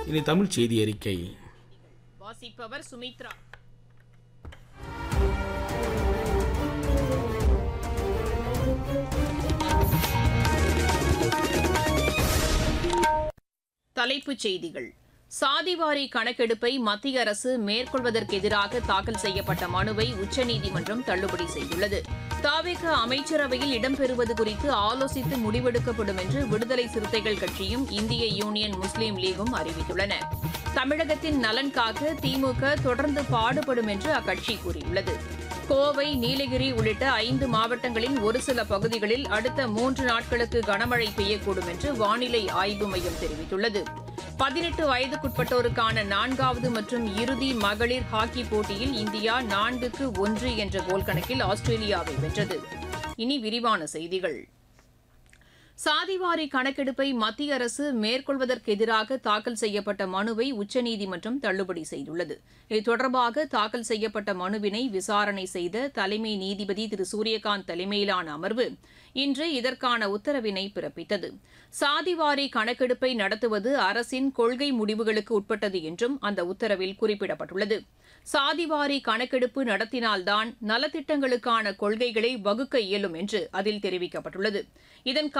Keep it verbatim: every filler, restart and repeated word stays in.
இனி தமிழ் செய்தி அறிக்கை. வாசிப்பவர் சுமித்ரா. தலைப்புச் செய்திகள். சாதிவாரி கணக்கெடுப்பை மத்திய அரசு மேற்கொள்வதற்கு எதிராக தாக்கல் செய்யப்பட்ட மனுவை உச்சநீதிமன்றம் தள்ளுபடி செய்துள்ளது. தவிக அமைச்சரவையில் இடம்பெறுவது குறித்து ஆலோசித்து முடிவெடுக்கப்படும் என்று விடுதலை சிறுத்தைகள் கட்சியும் இந்திய யூனியன் முஸ்லீம் லீகும் அறிவித்துள்ளன. தமிழகத்தின் நலன் காக்க திமுக தொடர்ந்து பாடுபடும் என்று அக்கட்சி கூறியுள்ளது. கோவை, நீலகிரி உள்ளிட்ட ஐந்து மாவட்டங்களின் ஒரு சில பகுதிகளில் அடுத்த மூன்று நாட்களுக்கு கனமழை பெய்யக்கூடும் என்று வானிலை ஆய்வு மையம் தெரிவித்துள்ளது. பதினெட்டு வயதுக்குட்பட்டோருக்கான நான்காவது மற்றும் இறுதி மகளிர் ஹாக்கி போட்டியில் இந்தியா நான்குக்கு ஒன்று என்ற கோல் கணக்கில் ஆஸ்திரேலியாவை வென்றது. இனி விரிவான செய்திகள். சாதிவாரி கணக்கெடுப்பை மத்திய அரசு மேற்கொள்வதற்கு எதிராக தாக்கல் செய்யப்பட்ட மனுவை உச்சநீதிமன்றம் தள்ளுபடி செய்துள்ளது. இது தொடர்பாக தாக்கல் செய்யப்பட்ட மனுவினை விசாரணை செய்த தலைமை நீதிபதி திரு சூரியகாந்த் தலைமையிலான அமர்வு இன்று இதற்கான உத்தரவினை பிறப்பித்தது. சாதிவாரி கணக்கெடுப்பை நடத்துவது அரசின் கொள்கை முடிவுகளுக்கு உட்பட்டது என்றும் அந்த உத்தரவில் குறிப்பிடப்பட்டுள்ளது. சாதிவாரி கணக்கெடுப்பு நடத்தினால்தான் நலத்திட்டங்களுக்கான கொள்கைகளை வகுக்க இயலும் என்று அதில் தெரிவிக்கப்பட்டுள்ளது. இதன்